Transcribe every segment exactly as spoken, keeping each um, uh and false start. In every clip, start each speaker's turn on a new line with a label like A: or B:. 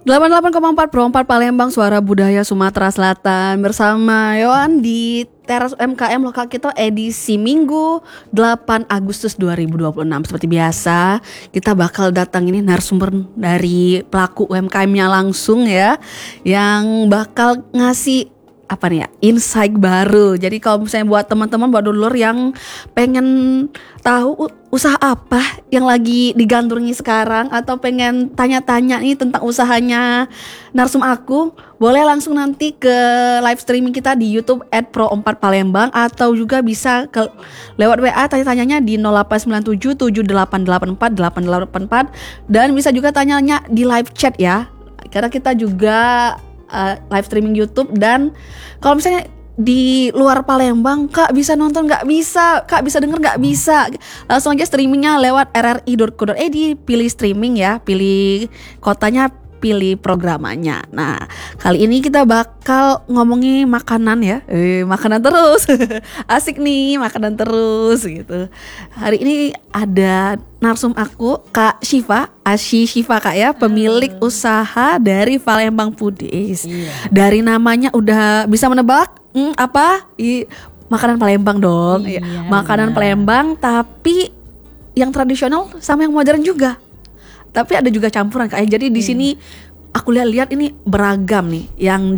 A: delapan puluh delapan koma empat Pro empat Palembang, suara budaya Sumatera Selatan, bersama Yohan di teras U M K M lokal kita edisi Minggu delapan Agustus dua ribu dua puluh enam. Seperti biasa, kita bakal datang ini narasumber dari pelaku U M K M-nya langsung ya, yang bakal ngasih apa nih ya, insight baru. Jadi kalau misalnya buat teman-teman, buat dulur yang pengen tahu usaha apa yang lagi digandrungi sekarang, atau pengen tanya-tanya nih tentang usahanya narsum aku, boleh langsung nanti ke live streaming kita di YouTube at pro empat Palembang, atau juga bisa ke lewat W A tanya-tanyanya di nol delapan sembilan tujuh tujuh delapan delapan empat delapan delapan empat, dan bisa juga tanyanya di live chat ya, karena kita juga Uh, live streaming YouTube. Dan kalau misalnya di luar Palembang, Kak bisa nonton nggak bisa, Kak bisa denger nggak bisa, langsung aja streamingnya lewat r r i dot co dot i d, pilih streaming ya, pilih kotanya, pilih programannya. Nah, kali ini kita bakal ngomongin makanan ya, eh, makanan terus. Asik nih, makanan terus gitu. Hari ini ada narsum aku, Kak Syifa, Asy Syifa Kak ya, pemilik Halo. usaha dari Palembang Foodies. Iya. Dari namanya udah bisa menebak, hmm, apa? I, makanan Palembang dong. Iya, makanan bener. Palembang, tapi yang tradisional sama yang modern juga. Tapi ada juga campuran Kak. Jadi di sini aku lihat-lihat ini beragam nih yang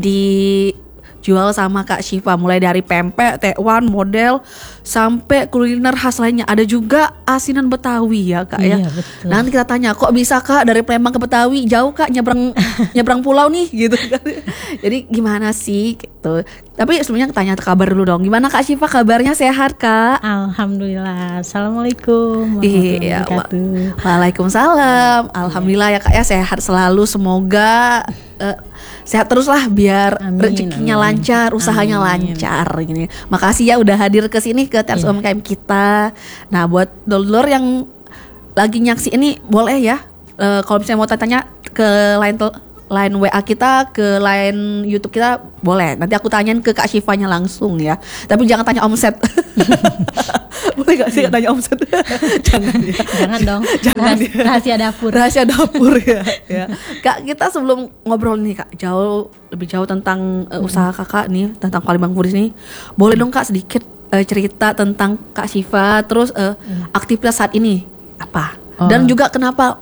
A: dijual sama Kak Syifa, mulai dari pempek, tekwan, model, sampai kuliner khas lainnya. Ada juga asinan Betawi ya Kak ya. Iya, betul. Nanti kita tanya, kok bisa Kak dari Palembang ke Betawi? Jauh Kak, nyebrang nyebrang pulau nih gitu kan. Jadi gimana sih gitu. Tapi sebelumnya tanya kabar dulu dong. Gimana Kak Syifa, kabarnya sehat Kak?
B: Alhamdulillah. Assalamualaikum warahmatullahi
A: iya,
B: wabarakatuh.
A: wa- Waalaikumsalam. Alhamdulillah ya Kak ya, sehat selalu. Semoga uh, sehat terus lah, biar
B: Amin,
A: rezekinya
B: amin.
A: lancar, usahanya
B: Amin.
A: lancar gini. Makasih ya udah hadir ke sini ke teras
B: Iya.
A: U M K M kita. Nah, buat dulur yang lagi nyaksi ini boleh ya, uh, kalau misalnya mau tanya ke line tel- line W A kita, ke line YouTube kita, boleh. Nanti aku tanyain ke Kak Syifanya langsung ya. Tapi jangan tanya omset. Boleh gak sih tanya omset? Jangan ya.
B: Jangan dong.
A: Jangan
B: Rahas-
A: ya.
B: rahasia dapur.
A: Rahasia dapur ya, ya. Kak, kita sebelum ngobrol nih Kak, jauh lebih jauh tentang uh, usaha Kakak nih, tentang Palembang Foodies nih. Boleh dong Kak sedikit uh, cerita tentang Kak Syifa, terus uh, aktivitas saat ini apa?
B: Oh.
A: Dan juga kenapa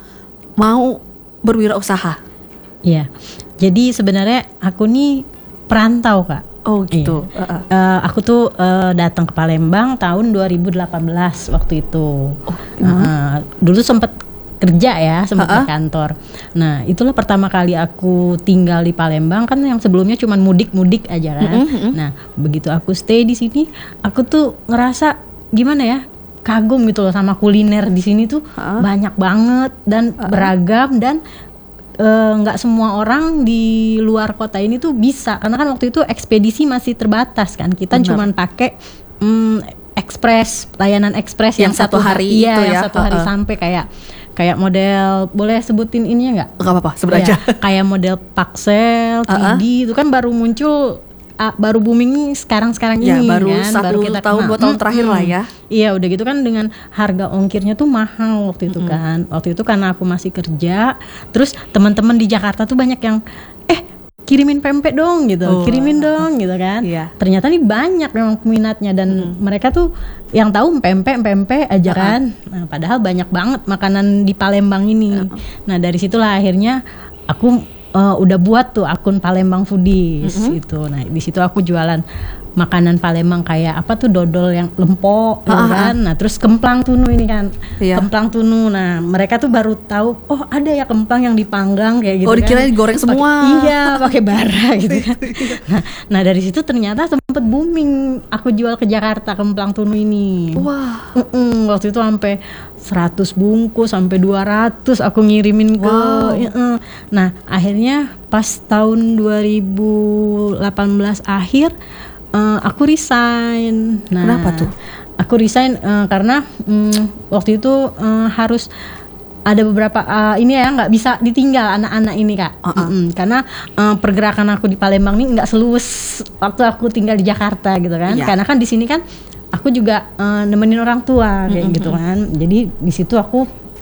A: mau berwirausaha?
B: Iya. Jadi sebenarnya aku nih perantau Kak.
A: Oh gitu.
B: Iya.
A: Uh-uh.
B: Uh, aku tuh uh, datang ke Palembang tahun dua ribu delapan belas waktu itu.
A: Oh,
B: uh, dulu sempet kerja ya, sempet
A: Uh-uh.
B: di kantor. Nah, itulah pertama kali aku tinggal di Palembang, kan yang sebelumnya cuma mudik-mudik aja kan.
A: Mm-hmm.
B: Nah, begitu aku stay di sini, aku tuh ngerasa gimana ya? Kagum gitu loh sama kuliner di sini tuh.
A: Uh-uh.
B: Banyak banget dan
A: Uh-uh.
B: beragam, dan nggak uh, semua orang di luar kota ini tuh bisa, karena kan waktu itu ekspedisi masih terbatas kan, kita
A: Benar.
B: cuman pakai um, ekspres, layanan ekspres
A: Yang
B: yang,
A: satu hari
B: iya,
A: itu
B: yang
A: ya.
B: satu hari
A: Uh-uh.
B: sampai kayak kayak model, boleh sebutin ininya nggak?
A: Gak apa-apa, sebut
B: Iya,
A: aja.
B: kayak model Paxel,
A: Uh-uh.
B: tiga D itu kan baru muncul, uh, baru booming sekarang-sekarang
A: Ya,
B: ini
A: baru
B: kan,
A: satu tahun,
B: kenal.
A: dua tahun terakhir
B: Mm-mm.
A: lah ya.
B: Iya, udah gitu kan dengan harga ongkirnya tuh mahal waktu itu
A: Mm-mm.
B: kan. Waktu itu karena aku masih kerja, terus teman-teman di Jakarta tuh banyak yang eh kirimin pempek dong gitu,
A: Oh.
B: kirimin dong gitu kan.
A: Iya.
B: Ternyata nih banyak memang peminatnya, dan mereka tuh yang tahu pempek pempek aja
A: Uh-uh.
B: kan. Nah, padahal banyak banget makanan di Palembang ini.
A: Uh-uh.
B: Nah, dari situlah akhirnya aku uh, udah buat tuh akun Palembang Foodies
A: Mm-hmm.
B: gitu. Nah, di situ aku jualan makanan Palembang kayak apa tuh, dodol yang lempok gitu
A: Ah, ah,
B: kan. Nah, terus kemplang tunu ini kan.
A: Iya.
B: Kemplang tunu. Nah, mereka tuh baru tahu, oh ada ya kemplang yang dipanggang kayak gitu
A: Oh,
B: kan.
A: dikira digoreng
B: Pakai-
A: semua.
B: Iya, pakai bara gitu kan. Nah, nah dari situ ternyata sempet booming aku jual ke Jakarta kemplang tunu ini.
A: Wah.
B: Mm-mm, waktu itu sampai seratus bungkus, sampai dua ratus aku ngirimin ke.
A: Wow.
B: Mm-mm. Nah, akhirnya pas tahun dua ribu delapan belas akhir, uh, aku resign. Nah,
A: Kenapa tuh?
B: Aku resign uh, karena mm, waktu itu uh, harus ada beberapa uh, ini ya, nggak bisa ditinggal anak-anak ini Kak.
A: Uh-uh.
B: Mm-mm, karena uh, pergerakan aku di Palembang ini nggak seluas waktu aku tinggal di Jakarta gitu kan.
A: Iya.
B: Karena kan di sini kan aku juga uh, nemenin orang tua kayak
A: Mm-mm.
B: gitu kan. Jadi di situ aku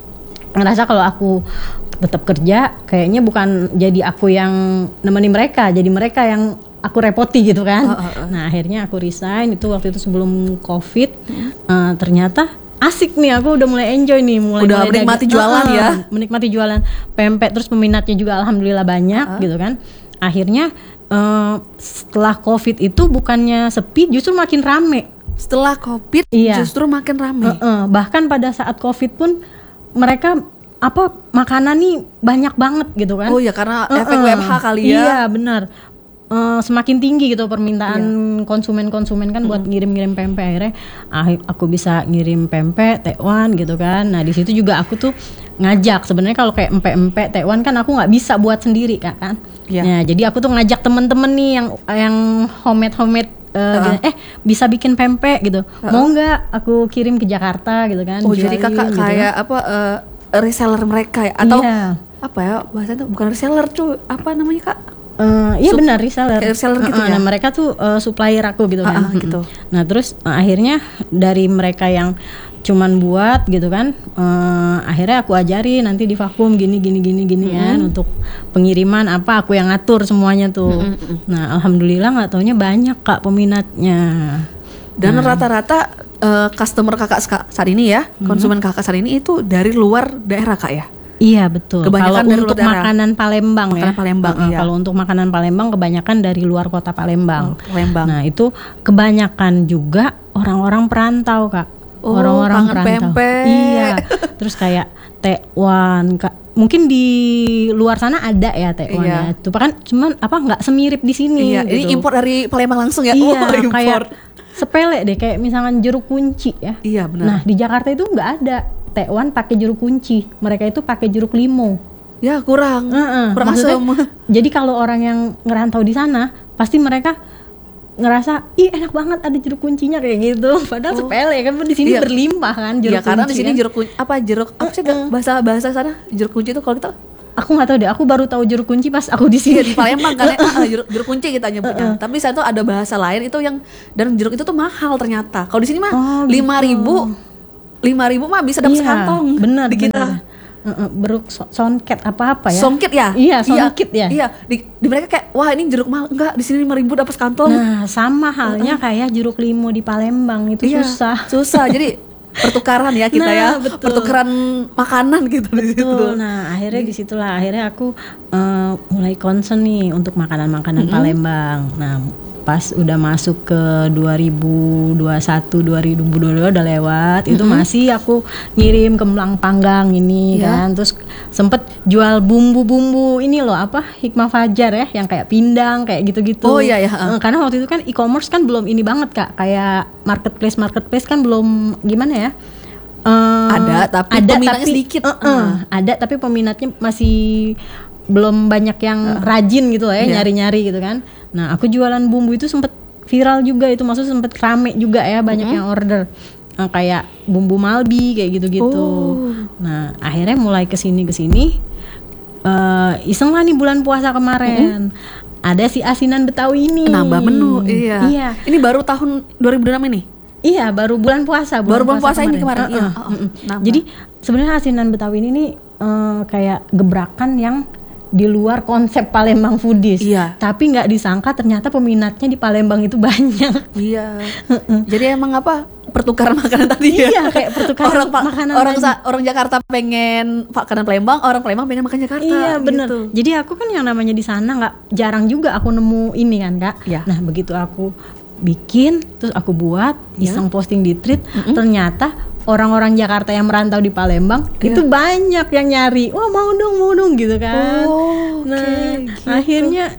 B: ngerasa kalau aku tetap kerja kayaknya bukan jadi aku yang nemenin mereka, jadi mereka yang aku repoti gitu kan. Oh, oh, oh. Nah akhirnya aku resign itu waktu itu sebelum COVID. hmm. uh, ternyata asik nih, aku udah mulai enjoy nih, mulai
A: udah
B: mulai
A: menikmati
B: dagang,
A: jualan
B: uh,
A: ya
B: menikmati jualan pempek, terus peminatnya juga alhamdulillah banyak. uh-huh. Gitu kan. Akhirnya uh, setelah COVID itu bukannya sepi, justru makin rame.
A: Setelah COVID
B: iya.
A: justru makin rame.
B: uh-uh. Bahkan pada saat COVID pun mereka apa makanan nih banyak banget gitu kan.
A: Oh ya karena
B: uh-uh.
A: efek W F H kali ya.
B: Iya benar. Uh, semakin tinggi gitu permintaan iya. konsumen-konsumen kan mm-hmm. buat ngirim-ngirim pempek. Akhirnya aku bisa ngirim pempek tekwan gitu kan. Nah di situ juga aku tuh ngajak, sebenarnya kalau kayak empek-empek tekwan kan aku nggak bisa buat sendiri kan. Iya. Nah jadi aku tuh ngajak temen-temen nih yang yang homemade homemade Uh, uh-huh. eh bisa bikin pempek gitu, uh-huh. mau nggak aku kirim ke Jakarta gitu kan.
A: Oh jadi kakak
B: gitu.
A: kayak apa uh, reseller mereka ya atau
B: iya.
A: apa ya bahasanya tuh bukan reseller tuh apa namanya kak?
B: Uh, iya Sup- benar reseller.
A: reseller gitu uh-uh, ya.
B: Nah mereka tuh uh, supplier aku gitu kan.
A: Uh-uh, gitu.
B: Nah terus uh, akhirnya dari mereka yang cuman buat gitu kan, uh, akhirnya aku ajari nanti di vakum gini gini gini gini mm-hmm. kan untuk pengiriman apa aku yang ngatur semuanya tuh. Mm-hmm. Nah alhamdulillah nggak taunya banyak kak peminatnya.
A: Dan
B: nah.
A: rata-rata uh, customer kakak saat ini ya, mm-hmm. konsumen kakak saat ini itu dari luar daerah kak ya.
B: Iya betul.
A: Kebanyakan
B: kalau untuk makanan Palembang
A: makanan
B: ya.
A: Palembang,
B: uh,
A: iya.
B: Kalau untuk makanan Palembang kebanyakan dari luar kota Palembang.
A: Oh, Palembang.
B: Nah itu kebanyakan juga orang-orang perantau kak.
A: Oh,
B: orang-orang perantau.
A: Pempek.
B: Iya. Terus kayak tekwan kak. Mungkin di luar sana ada ya tekwan
A: iya.
B: ya. Itu kan cuman apa nggak semirip di sini.
A: Iya.
B: Gitu.
A: Ini impor dari Palembang langsung ya.
B: Iya.
A: Oh, impor.
B: Kayak sepele deh kayak misalkan jeruk kunci ya.
A: Iya benar.
B: Nah di Jakarta itu nggak ada tekwan pakai jeruk kunci. Mereka itu pakai jeruk limau.
A: Ya kurang.
B: Uh-uh.
A: Kurang asam.
B: Jadi kalau orang yang ngerantau di sana pasti mereka ngerasa ih enak banget ada jeruk kuncinya kayak gitu. Padahal oh. sepele kan di sini iya. berlimpah kan jeruk
A: ya, karena
B: kunci.
A: Di sini
B: kan?
A: jeruk kunci apa jeruk apa sih uh-uh. bahasa bahasa sana jeruk kunci itu kalau kita
B: aku nggak tahu deh. Aku baru tahu jeruk kunci pas aku di sini.
A: Iya, di Palembang kan ya. ah, jeruk, jeruk kunci kita nyebutnya. Uh-uh. Tapi saya tuh ada bahasa lain itu yang dan jeruk itu tuh mahal ternyata. Kalau di sini mah lima oh, ribu lima ribu mah bisa dapat
B: iya,
A: sekantong.
B: Benar
A: di kita.
B: Bener. Uh, beruk so- songket apa apa ya?
A: Songket ya?
B: Iya, songket
A: iya,
B: ya.
A: Iya, di, di mereka kayak wah ini jeruk mahal enggak, di sini lima ribu dapat sekantong.
B: Nah, sama halnya uh-uh. kayak jeruk limau di Palembang itu iya, susah.
A: Susah. Jadi pertukaran ya kita nah, ya. Betul. Pertukaran makanan gitu di situ.
B: Nah, akhirnya di situlah akhirnya aku uh, mulai concern nih untuk makanan-makanan mm-hmm. Palembang. Nah, pas udah masuk ke dua ribu dua puluh satu dua ribu dua puluh dua udah lewat, mm-hmm. itu masih aku ngirim ke Melang Panggang ini yeah. kan. Terus sempet jual bumbu-bumbu ini loh apa Hikmah Fajar ya yang kayak pindang kayak gitu-gitu.
A: Oh iya ya. Uh.
B: Karena waktu itu kan e-commerce kan belum ini banget kak, kayak marketplace marketplace kan belum gimana ya. Uh,
A: ada tapi
B: ada,
A: peminatnya
B: tapi,
A: sedikit.
B: Uh, uh, uh. Ada tapi peminatnya masih belum banyak yang uh. rajin gitu lah ya yeah. nyari-nyari gitu kan. Nah aku jualan bumbu itu sempet viral juga itu, maksudnya sempet rame juga ya banyak mm-hmm. yang order nah, kayak bumbu Malbi kayak gitu-gitu. Oh. Nah akhirnya mulai kesini kesini uh, iseng lah nih bulan puasa kemarin mm-hmm. ada si asinan Betawi ini
A: nambah menu. Iya.
B: Iya.
A: Ini baru tahun dua ribu enam ini.
B: Iya baru bulan puasa bulan
A: baru bulan puasa, puasa ini kemarin.
B: Uh-uh. Iya. Uh-uh. Jadi sebenarnya asinan Betawi ini nih uh, kayak gebrakan yang di luar konsep Palembang foodies,
A: iya.
B: tapi nggak disangka ternyata peminatnya di Palembang itu banyak.
A: Iya. Jadi emang apa pertukaran makanan tadi ya?
B: Iya, kayak pertukaran
A: orang,
B: makanan.
A: Orang sa- orang Jakarta pengen makanan Palembang, orang Palembang pengen makan Jakarta.
B: Iya benar.
A: Gitu.
B: Jadi aku kan yang namanya di sana nggak jarang juga aku nemu ini kan kak.
A: Iya.
B: Nah begitu aku bikin, terus aku buat, iya. iseng posting di tweet, mm-hmm. ternyata orang-orang Jakarta yang merantau di Palembang yeah. itu banyak yang nyari, wah mau dong mau dong gitu kan.
A: Oh,
B: nah
A: okay, gitu.
B: Akhirnya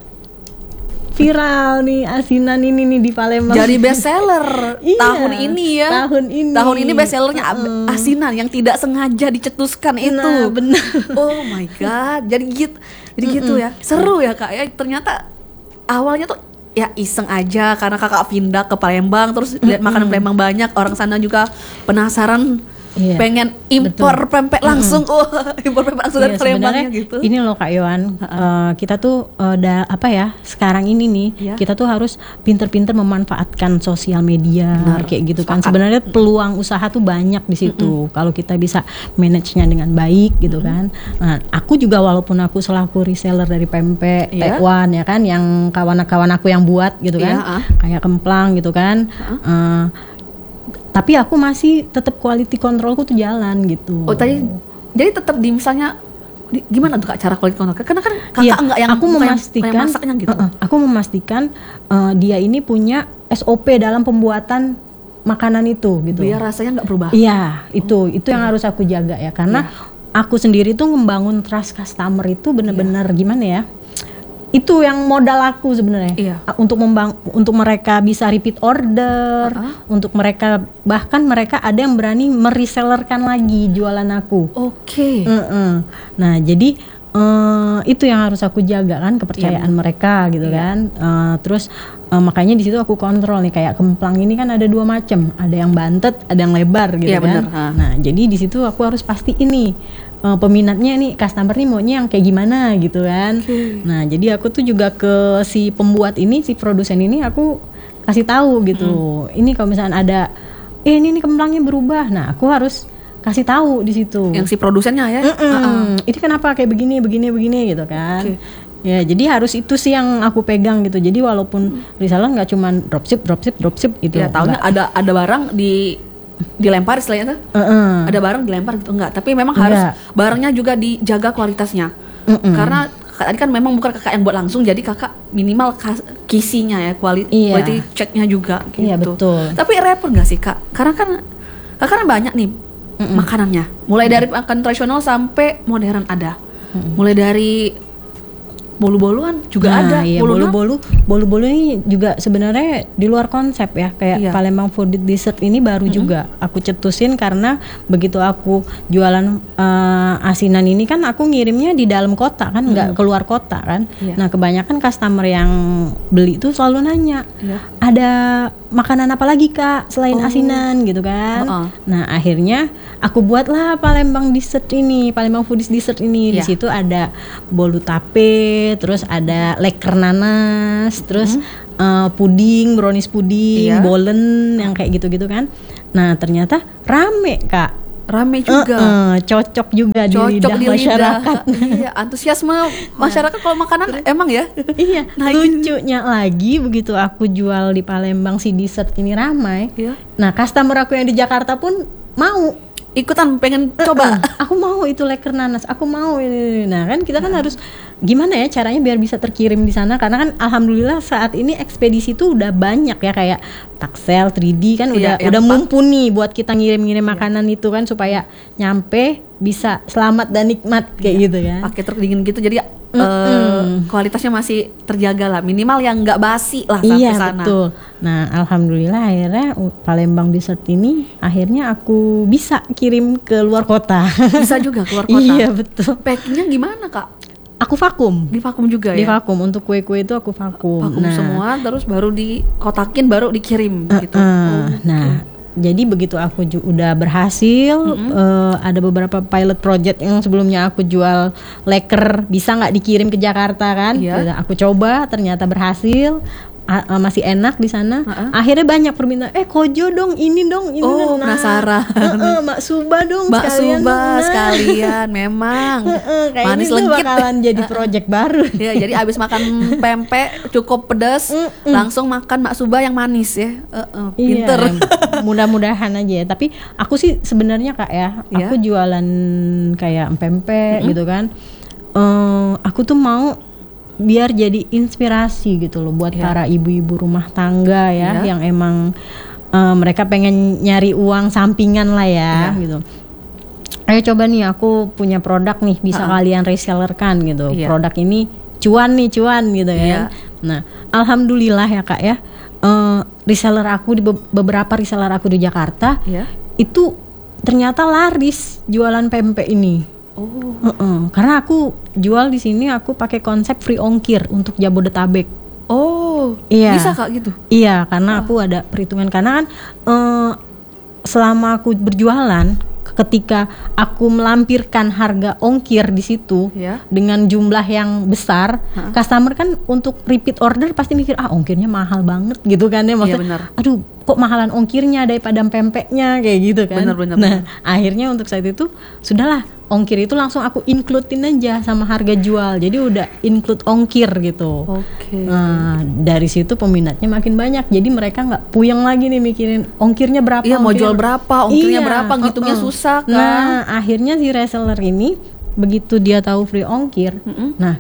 B: viral nih asinan ini nih di Palembang.
A: Jadi best seller
B: iya,
A: tahun ini ya.
B: Tahun ini.
A: Tahun ini best sellernya uh. asinan yang tidak sengaja dicetuskan itu.
B: Nah, benar.
A: Oh my god. Jadi gitu. Jadi Mm-mm. gitu ya. Seru ya Kak ya. Ternyata awalnya tuh ya iseng aja karena kakak pindah ke Palembang terus lihat makanan Palembang banyak, orang sana juga penasaran
B: Iya,
A: pengen impor
B: betul.
A: pempek langsung, wah impor pempek langsung dari
B: Iya,
A: Palembangnya
B: sebenarnya
A: gitu.
B: ini loh Kak Yohan, uh, kita tuh uh, da, apa ya sekarang ini nih
A: Iya.
B: kita tuh harus pinter-pinter memanfaatkan sosial media.
A: Benar,
B: kayak gitu kan.
A: sepakat.
B: Sebenarnya peluang usaha tuh banyak di situ kalau kita bisa manage-nya dengan baik gitu kan. Nah, aku juga walaupun aku selaku reseller dari pempek
A: Iya.
B: Tekwan ya kan, yang kawan-kawan aku yang buat gitu kan,
A: Iya, ah.
B: kayak kemplang gitu kan. Uh, tapi aku masih tetap quality controlku tuh jalan gitu.
A: Oh tadi jadi tetap di misalnya di, gimana tuh Kak cara quality control? Karena kan kakak
B: Iya,
A: enggak yang
B: aku
A: bukan yang-
B: memastikan
A: bukan yang masaknya gitu.
B: uh-uh, aku memastikan uh, dia ini punya S O P dalam pembuatan makanan itu gitu.
A: Biar rasanya nggak berubah.
B: Iya, itu itu yang harus aku jaga ya, karena aku sendiri tuh membangun trust customer itu benar-benar gimana ya? Itu yang modal aku sebenarnya.
A: Iya.
B: Untuk membang untuk mereka bisa repeat order,
A: Uh-uh.
B: untuk mereka bahkan mereka ada yang berani meresellerkan lagi jualan aku.
A: Oke.
B: Mm-mm. Nah, jadi eh, itu yang harus aku jaga kan, kepercayaan
A: Iya.
B: mereka gitu
A: Iya.
B: kan. Eh, terus eh, makanya di situ aku kontrol nih, kayak kemplang ini kan ada dua macam, ada yang bantet, ada yang lebar gitu
A: Iya,
B: kan.
A: bener, ha.
B: Nah, jadi di situ aku harus pasti ini eh, peminatnya nih, customer nih maunya yang kayak gimana gitu kan.
A: Oke.
B: Nah, jadi aku tuh juga ke si pembuat ini, si produsen ini aku kasih tahu gitu. Ini kalau misalnya ada eh ini nih kemplangnya berubah. Nah, aku harus kasih tahu di situ.
A: Yang si produsennya ya.
B: Mm-mm.
A: Uh-uh.
B: Ini kenapa kayak begini, begini, begini gitu kan.
A: Oke.
B: Ya, jadi harus itu sih yang aku pegang gitu. Jadi walaupun reseller nggak cuman dropship, dropship, dropship gitu.
A: Ya tahunya ada ada barang di dilempar istilahnya tuh.
B: Heeh.
A: Ada barang dilempar gitu enggak, tapi memang harus
B: Enggak.
A: barangnya juga dijaga kualitasnya.
B: Mm-mm.
A: Karena kakak tadi kan memang bukan kakak yang buat langsung, jadi kakak minimal kas- kisinya ya, kuali-
B: Iya.
A: quality checknya juga gitu.
B: Iya, betul.
A: Tapi repot nggak sih Kak? Karena kan kakak kan banyak nih makanannya, mulai dari makan tradisional sampai modern ada, mulai dari bolu-boluan juga
B: Nah,
A: ada.
B: iya,
A: Bolu-boluan
B: bolu-bolu, bolu-bolu ini juga sebenarnya di luar konsep ya, kayak
A: Iya.
B: Palembang Food Dessert ini baru juga aku cetusin karena begitu aku jualan eh, asinan ini kan aku ngirimnya di dalam kota kan, nggak keluar kota kan.
A: Iya.
B: Nah, kebanyakan customer yang beli itu selalu nanya,
A: Iya.
B: ada makanan apa lagi Kak selain asinan gitu kan.
A: Heeh.
B: Nah, akhirnya aku buatlah Palembang Dessert ini, Palembang Foodies Dessert ini. Di
A: Iya.
B: situ ada bolu tape, terus ada leker nanas, terus eh, puding, brownies puding,
A: Iya.
B: bolen yang kayak gitu-gitu kan. Nah, ternyata rame Kak.
A: rame juga.
B: Eh, eh, cocok juga di
A: Cocok
B: lidah
A: di
B: masyarakat.
A: lidah. Iya, antusiasme masyarakat kalau makanan emang ya.
B: Iya,
A: Nah,
B: lucunya lagi begitu aku jual di Palembang si dessert ini ramai.
A: Iya.
B: Nah, customer aku yang di Jakarta pun mau.
A: Ikutan pengen coba.
B: Aku mau itu leker nanas, aku mau ini. Nah, kan kita kan harus gimana ya caranya biar bisa terkirim di sana, karena kan alhamdulillah saat ini ekspedisi tuh udah banyak ya, kayak Taksel, tiga D kan
A: Iya,
B: udah
A: yang
B: udah
A: pak-
B: mumpuni buat kita ngirim-ngirim makanan itu kan, supaya nyampe bisa selamat dan nikmat kayak gitu kan.
A: Pakai truk dingin gitu, jadi eh,
B: Mm-mm.
A: kualitasnya masih terjaga lah, minimal yang nggak basi lah sampai
B: Iya
A: sana.
B: betul. Nah, alhamdulillah akhirnya uh, Palembang Dessert ini akhirnya aku bisa kirim ke luar kota.
A: Bisa juga keluar kota.
B: Iya betul.
A: Packingnya gimana Kak?
B: Aku vakum.
A: Di vakum juga
B: Di
A: ya?
B: vakum untuk kue-kue itu aku vakum.
A: Vakum
B: Nah,
A: semua, terus baru dikotakin, baru dikirim gitu.
B: eh,
A: Oh,
B: nah, jadi begitu aku ju- udah berhasil, eh, ada beberapa pilot project yang sebelumnya aku jual leker bisa nggak dikirim ke Jakarta kan?
A: Iya.
B: Udah aku coba, ternyata berhasil. A- a- masih enak di sana.
A: Uh-uh.
B: Akhirnya banyak permintaan, eh kojo dong, ini dong, ini
A: Oh,
B: dong. Nah,
A: penasaran.
B: eh, eh, Mak Suba dong,
A: Mbak
B: sekalian
A: Suba
B: dong. Nah,
A: sekalian memang
B: eh, eh, kayak
A: manis
B: ini tuh
A: legit.
B: bakalan jadi project baru.
A: Ya, jadi abis makan pempek cukup pedas, langsung makan Mbak Suba yang manis ya. Eh, eh, pinter.
B: Iya, mudah-mudahan aja ya. Tapi aku sih sebenarnya Kak ya,
A: Iya.
B: aku jualan kayak pempek gitu kan. Eh, aku tuh mau biar jadi inspirasi gitu loh buat
A: Iya.
B: para ibu-ibu rumah tangga ya,
A: Iya.
B: yang emang eh, mereka pengen nyari uang sampingan lah ya
A: Iya.
B: gitu. Ayo coba nih, aku punya produk nih, bisa
A: Ha-ha.
B: kalian resellerkan gitu.
A: Iya.
B: Produk ini cuan nih, cuan gitu
A: Iya.
B: kan. Nah, alhamdulillah ya Kak ya, eh, reseller aku di be- beberapa reseller aku di Jakarta
A: Ya.
B: itu ternyata laris jualan pempek ini.
A: Oh,
B: Heeh, karena aku jual di sini, aku pakai konsep free ongkir untuk Jabodetabek.
A: oh,
B: Iya.
A: bisa Kak gitu.
B: Iya, karena aku ada perhitungan, karena kan eh, selama aku berjualan ketika aku melampirkan harga ongkir di situ
A: Ya.
B: dengan jumlah yang besar,
A: Ha-ha.
B: customer kan untuk repeat order pasti mikir ah ongkirnya mahal banget gitu kan ya, maksudnya
A: benar.
B: aduh kok mahalan ongkirnya daripada pempeknya kayak gitu kan.
A: Benar, benar,
B: nah
A: benar.
B: akhirnya untuk saat itu sudahlah, ongkir itu langsung aku includein aja sama harga jual, jadi udah include ongkir gitu.
A: Oke.
B: Nah dari situ peminatnya makin banyak, jadi mereka nggak puyeng lagi nih mikirin ongkirnya berapa.
A: Iya, mau
B: ongkir-
A: jual berapa, ongkirnya
B: Iya,
A: berapa, ngitungnya
B: uh-uh.
A: susah kan.
B: Nah akhirnya si reseller ini begitu dia tahu free ongkir,
A: Mm-mm.
B: nah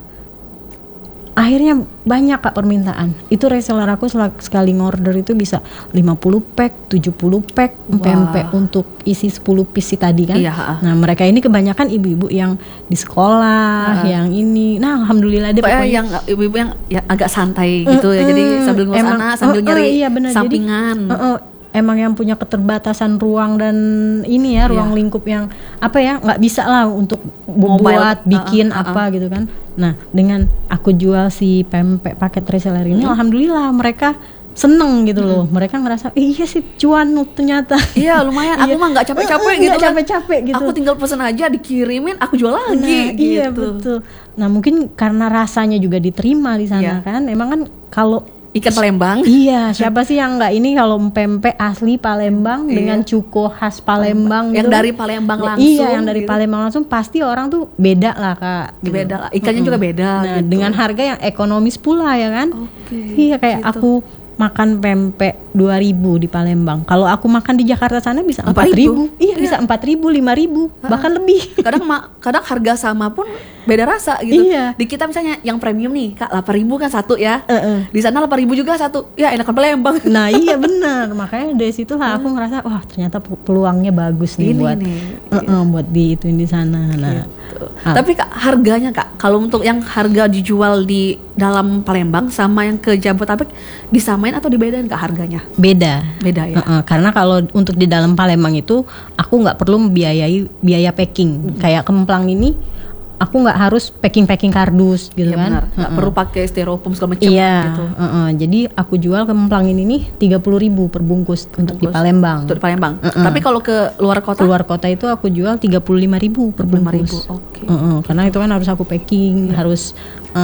B: akhirnya banyak Kak permintaan. Itu reseller aku sel- sekali ngorder itu bisa lima puluh pack, tujuh puluh pack
A: Wah.
B: pempek untuk isi sepuluh piece tadi kan.
A: Iya, ha-ha.
B: Nah mereka ini kebanyakan ibu-ibu yang di sekolah,
A: Ha-ha.
B: yang ini. Nah alhamdulillah deh
A: Pokoknya
B: pokoknya.
A: yang ibu-ibu yang ya agak santai gitu ya. Jadi
B: Mm-mm.
A: sambil ngurus
B: Emang-
A: anak, sambil
B: uh-uh,
A: nyari
B: iya, benar. Jadi,
A: sampingan.
B: uh-uh, emang yang punya keterbatasan ruang dan ini ya, ruang
A: Iya.
B: lingkup yang apa ya, nggak bisa lah untuk
A: Mobile,
B: buat bikin
A: uh-uh, uh-uh.
B: apa gitu kan. Nah dengan aku jual si pempek paket reseller ini, alhamdulillah mereka seneng gitu loh. Mereka ngerasa "Ih, iya sih cuan ternyata.
A: Iya lumayan, aku
B: Iya.
A: mah nggak capek-capek
B: Uh-uh,
A: gitu
B: nggak
A: kan.
B: capek-capek gitu.
A: Aku tinggal pesen aja, dikirimin, aku jual lagi
B: Nah,
A: gitu.
B: iya betul. Nah mungkin karena rasanya juga diterima di
A: Iya.
B: sana kan. Emang kan kalau
A: Ikan Palembang.
B: iya, siapa sih yang nggak ini kalau pempek asli Palembang
A: Iya.
B: dengan cuko khas Palembang
A: Yang
B: gitu.
A: dari Palembang
B: Ya,
A: langsung.
B: Iya, yang dari
A: gitu.
B: Palembang langsung pasti orang tuh beda lah Kak. gitu.
A: Beda lah, ikannya juga beda.
B: Nah,
A: gitu.
B: dengan harga yang ekonomis pula ya kan.
A: Oke.
B: Iya, kayak
A: gitu.
B: aku makan pempek dua ribu di Palembang. Kalau aku makan di Jakarta sana bisa
A: Empat
B: empat ribu.
A: ribu.
B: Iya, bisa empat ribu, lima ribu, bahkan lebih.
A: kadang ma- kadang harga sama pun beda rasa gitu.
B: Iya.
A: Di kita misalnya yang premium nih kak delapan ribu kan satu ya.
B: Uh-uh.
A: Di sana delapan ribu juga satu. Ya enakan Palembang.
B: Nah iya benar, makanya dari situ lah aku ngerasa wah ternyata pe- peluangnya bagus nih
A: Ini
B: buat
A: nih.
B: uh-uh, buat diituin di sana. Nah,
A: Tuh.
B: Ah.
A: Tapi kak harganya kak, kalau untuk yang harga dijual di dalam Palembang sama yang ke Jabodetabek disamain atau dibedain kak harganya?
B: beda.
A: Beda ya.
B: Uh-uh, karena kalau untuk di dalam Palembang itu aku nggak perlu membiayai biaya packing. Kayak kemplang ini aku nggak harus packing packing kardus gitu
A: Iya
B: kan.
A: benar. Nggak
B: Uh-uh.
A: perlu pakai styrofoam segala macam
B: Iya,
A: gitu.
B: uh-uh. Jadi aku jual kemplang ini nih tiga puluh ribu per bungkus untuk di
A: Bungkus.
B: Palembang.
A: Untuk di Palembang.
B: Uh-uh.
A: Tapi kalau ke luar kota
B: Keluar kota itu aku jual tiga puluh lima ribu per
A: lima ribu.
B: bungkus.
A: Oke.
B: Uh-uh, karena itu kan harus aku packing, harus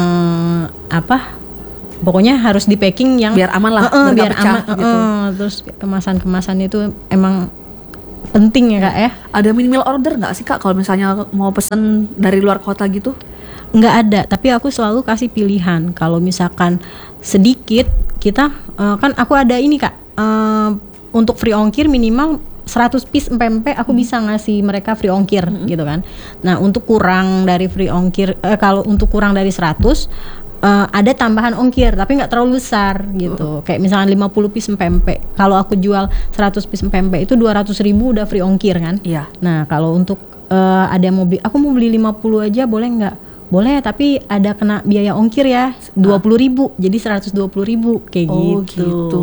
B: eh, apa? Pokoknya harus di packing yang
A: Biar aman lah,
B: Uh-uh,
A: biar
B: biar
A: nggak pecah
B: aman.
A: gitu.
B: uh-uh. Terus kemasan-kemasannya itu emang penting ya kak ya.
A: Ada minimal order nggak sih kak kalau misalnya mau pesen dari luar kota gitu?
B: Nggak ada, tapi aku selalu kasih pilihan. Kalau misalkan sedikit kita eh, kan aku ada ini kak, eh, untuk free ongkir minimal seratus piece pempek aku bisa ngasih mereka free ongkir gitu kan. Nah untuk kurang dari free ongkir, eh, kalau untuk kurang dari seratus eh, ada tambahan ongkir tapi nggak terlalu besar gitu. Kayak misalkan lima puluh piece pempek, kalau aku jual seratus piece pempek itu dua ratus ribu udah free ongkir kan.
A: Iya.
B: Nah kalau untuk eh, ada yang mau beli, aku mau beli lima puluh aja boleh nggak? Boleh, tapi ada kena biaya ongkir ya dua puluh ribu, jadi seratus dua puluh ribu kayak
A: Oh
B: gitu.
A: gitu.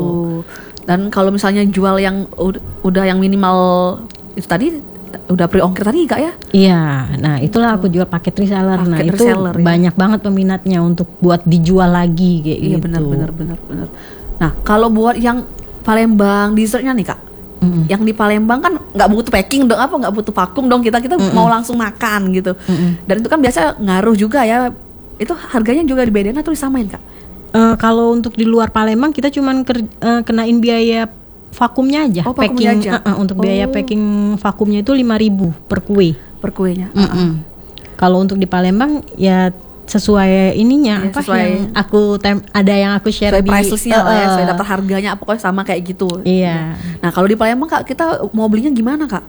A: Dan kalau misalnya jual yang ud- udah yang minimal itu tadi udah pre ongkir tadi kak ya?
B: Iya, nah itulah aku jual paket reseller. Nah
A: Paket
B: itu
A: reseller, ya.
B: banyak banget peminatnya untuk buat dijual lagi kayak
A: Iya
B: gitu.
A: benar benar benar benar. Nah kalau buat yang Palembang dessertnya nih kak,
B: Mm-mm.
A: yang di Palembang kan nggak butuh packing dong, apa nggak butuh vakum dong, kita kita mau langsung makan gitu.
B: Mm-mm.
A: Dan itu kan biasa ngaruh juga ya. Itu harganya juga dibedain atau disamain kak?
B: Eh, kalau untuk di luar Palembang kita cuman ker- eh, kenain biaya vakumnya aja,
A: Oh, vakumnya
B: packing
A: aja.
B: eh, eh, untuk biaya
A: Oh.
B: packing vakumnya itu lima ribu per kue.
A: Per kuenya.
B: Mm-mm. Kalau untuk di Palembang ya sesuai ininya
A: Iya,
B: apa
A: sesuai-
B: yang aku tem- ada yang aku share
A: Sesuai
B: di
A: price listnya lah ya,
B: eh,
A: sesuai daftar harganya, pokoknya sama kayak gitu.
B: Iya.
A: Nah kalau di Palembang kak, kita mau belinya gimana kak?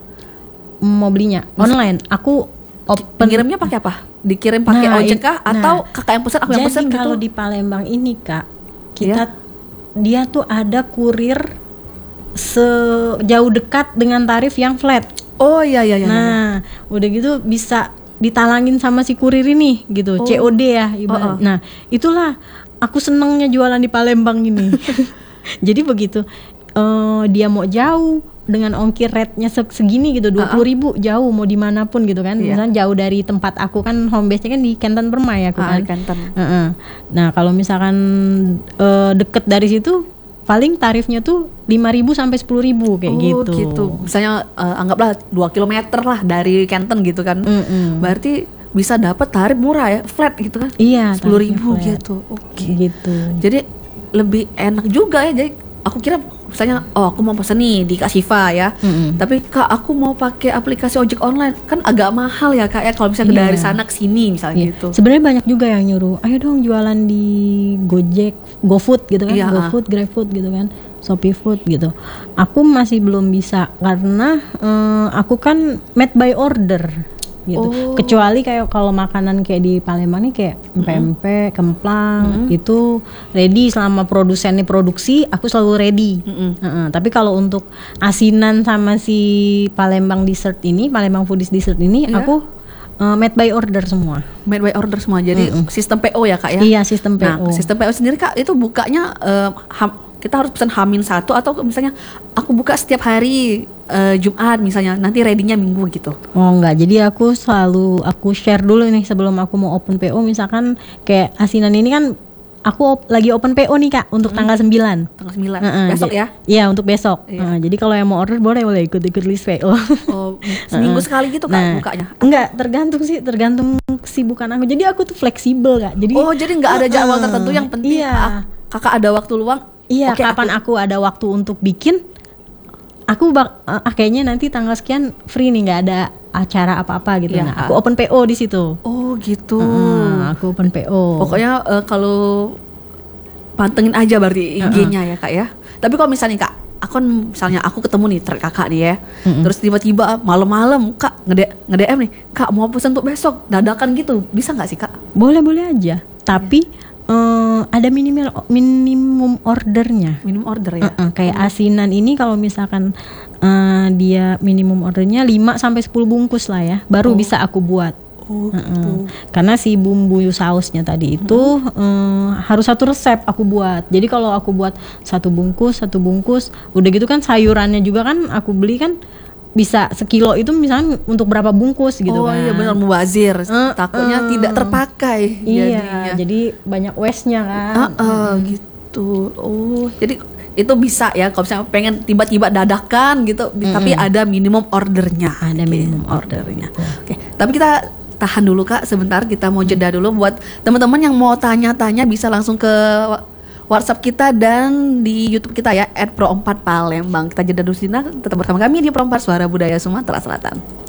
B: Mau belinya online. Aku open.
A: Pengirimnya pakai apa? Dikirim pakai
B: Nah,
A: ojek
B: it-
A: kah? Atau
B: nah,
A: kakak yang pesan, aku yang
B: Jadi
A: pesan gitu?
B: kalau di Palembang ini kak, kita dia tuh ada kurir sejauh dekat dengan tarif yang flat.
A: Oh iya iya iya.
B: Nah, udah gitu bisa ditalangin sama si kurir ini gitu,
A: Oh.
B: C O D ya ibarat.
A: Oh, oh.
B: Nah, itulah aku senengnya jualan di Palembang ini. Jadi begitu eh, dia mau jauh dengan ongkir rate-nya se- segini gitu, dua puluh ribu jauh mau dimanapun gitu kan.
A: Iya.
B: Misalnya jauh dari tempat aku kan, home base-nya kan di Kenton Permai aku
A: Ah,
B: kan.
A: di Kenton.
B: Heeh. Nah kalau misalkan eh, deket dari situ paling tarifnya tuh lima ribu sampai sepuluh ribu kayak
A: Oh,
B: gitu.
A: gitu. Misalnya eh, anggaplah dua kilometer lah dari Canton gitu kan.
B: Mm-mm.
A: Berarti bisa dapat tarif murah ya, flat gitu kan.
B: Iya,
A: sepuluh ribu
B: tarifnya flat.
A: gitu. Oke.
B: Gitu.
A: Jadi lebih enak juga ya. Jadi aku kira misalnya oh aku mau pesen nih di Kak Siva ya.
B: Mm-mm.
A: Tapi Kak aku mau pakai aplikasi ojek online kan agak mahal ya Kak ya kalau misalnya
B: Iya.
A: dari sana ke sini misalnya
B: Iya.
A: gitu.
B: Sebenarnya banyak juga yang nyuruh, ayo dong jualan di Gojek, GoFood gitu kan,
A: Iya.
B: GoFood, GrabFood gitu kan, Shopee Food gitu. Aku masih belum bisa karena eh, aku kan made by order gitu.
A: Oh.
B: Kecuali kayak kalau makanan kayak di Palembang nih kayak pempek, kemplang itu ready selama produsennya produksi, aku selalu ready.
A: Mm-mm.
B: Heeh, tapi kalau untuk asinan sama si Palembang dessert ini, Palembang Foodies dessert ini,
A: Iya.
B: aku uh, made by order semua.
A: Made by order semua. Jadi sistem P O ya Kak ya.
B: Iya, sistem P O.
A: Nah, sistem P O sendiri Kak itu bukanya eh, ham- kita harus pesan hamin satu atau misalnya aku buka setiap hari eh, Jumat misalnya nanti ready-nya Minggu gitu.
B: Oh enggak, jadi aku selalu aku share dulu nih sebelum aku mau open P O, misalkan kayak asinan ini kan aku op- lagi open P O nih Kak untuk tanggal sembilan.
A: Tanggal sembilan
B: Heeh,
A: besok
B: ja-
A: ya.
B: Iya, untuk besok.
A: Iya.
B: Heeh, jadi kalau yang mau order boleh boleh ikut-ikut list P O.
A: Oh, seminggu sekali gitu Kak
B: Nah,
A: bukanya.
B: enggak, tergantung sih, tergantung kesibukan aku. Jadi aku tuh fleksibel Kak. Jadi
A: Oh, jadi nggak ada jadwal
B: Heeh,
A: tertentu yang penting
B: iya.
A: ah, Kakak ada waktu luang.
B: Iya,
A: Oke,
B: kapan aku, ada waktu untuk bikin, aku bak, ah, kayaknya nanti tanggal sekian free nih, nggak ada acara apa-apa gitu.
A: Iya.
B: Nah, aku open P O di situ.
A: Oh, gitu.
B: Heeh, aku open P O.
A: Pokoknya eh, kalau pantengin aja berarti I G-nya ya Kak ya. Tapi kalau misalnya Kak, aku kan misalnya aku ketemu nih track Kakak nih ya. Terus tiba-tiba malam-malam Kak nge-D- nge-D M nih, Kak mau pesan untuk besok dadakan gitu. Bisa nggak sih Kak?
B: Boleh-boleh aja. Tapi eh, ada minimal minimum ordernya.
A: Minimum order ya.
B: Heeh, kayak asinan ini kalau misalkan eh, dia minimum ordernya lima sampai sepuluh bungkus lah ya, baru bisa aku buat.
A: Oh, gitu.
B: Heeh. Karena si bumbu sausnya tadi itu eh, harus satu resep aku buat. Jadi kalau aku buat satu bungkus, satu bungkus, udah gitu kan sayurannya juga kan aku beli kan bisa sekilo itu misalnya untuk berapa bungkus gitu
A: Oh
B: kan.
A: iya benar mubazir.
B: Eh,
A: Takutnya
B: eh.
A: tidak terpakai
B: Iya,
A: jadinya.
B: jadi banyak waste-nya kan.
A: Ah, ah, gitu. Oh, jadi itu bisa ya kalau misalnya pengen tiba-tiba dadakan gitu, tapi ada minimum ordernya.
B: Ada
A: Oke,
B: minimum ordernya.
A: Oke, tapi kita tahan dulu Kak sebentar, kita mau jeda dulu buat teman-teman yang mau tanya-tanya bisa langsung ke WhatsApp kita dan di YouTube kita ya et pro empat Palembang. Kita jeda dulu sini, tetap bersama kami di Pro empat Suara Budaya Sumatera Selatan.